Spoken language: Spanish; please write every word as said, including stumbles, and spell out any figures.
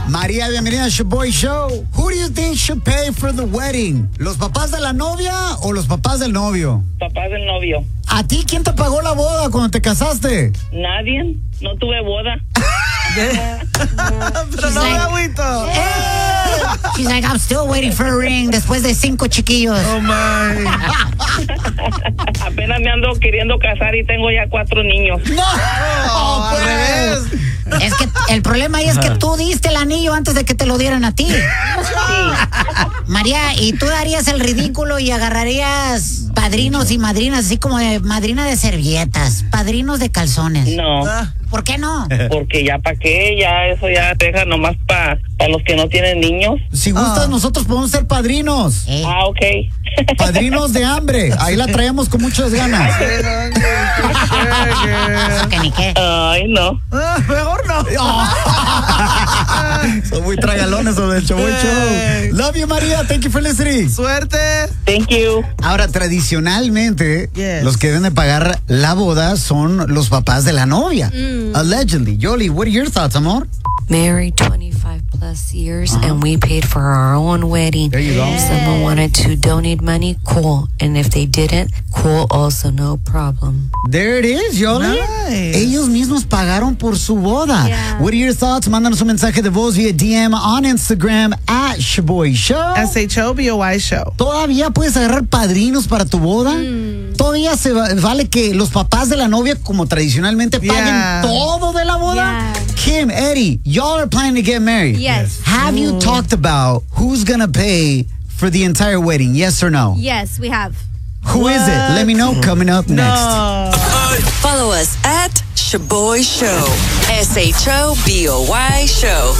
María, bienvenida a Shaboy Show. Who do you think should pay for the wedding? ¿Los papás de la novia o los papás del novio? Papás del novio. ¿A ti quién te pagó la boda cuando te casaste? Nadie. No tuve boda. Pero no me agüito. She's like, I'm still waiting for a ring después de cinco chiquillos. Oh, my. Apenas me ando queriendo casar y tengo ya cuatro niños. ¡No! Oh, al revés. Es que el problema ahí es que tú diste el anillo antes de que te lo dieran a ti. María, ¿y tú darías el ridículo y agarrarías padrinos y madrinas, así como de madrina de servilletas, padrinos de calzones? No. ¿Por qué no? Porque ya para qué, ya eso ya deja nomás para pa los que no tienen niños. Si gustas, Oh. nosotros podemos ser padrinos. Eh, Ah, ok. Padrinos de hambre. Ahí la traemos con muchas ganas. eso que ni qué. Ay, no. Ah, mejor no. Son muy tragalones sobre el Shaboy Hey. Show. Love you, María. Thank you for listening. Suerte. Thank you. Ahora, tradicionalmente, Yes. los que deben de pagar la boda son los papás de la novia. Allegedly. Yoli, what are your thoughts, amor? Married twenty-five plus years, and we paid for our own wedding. There you go. If someone wanted to donate money, cool. And if they didn't, cool also, no problem. There it is, Yoli. Nice. Ellos mismos pagaron por su boda. Yeah. What are your thoughts? Mándanos un mensaje de voz vía D M on Instagram at Shaboy Show. S H O B O Y Show. ¿Todavía puedes agarrar padrinos para tu boda? ¿Todavía se va- vale que los papás de la novia, como tradicionalmente, paguen Yeah. todo de la boda? Yeah. Kim, Eddie, y'all are planning to get married. Yes. Have you talked about who's gonna pay for the entire wedding? Yes or no? Yes, we have. Who is it? Let me know coming up next. No. Follow us at Shaboy Show. S H O B O Y Show.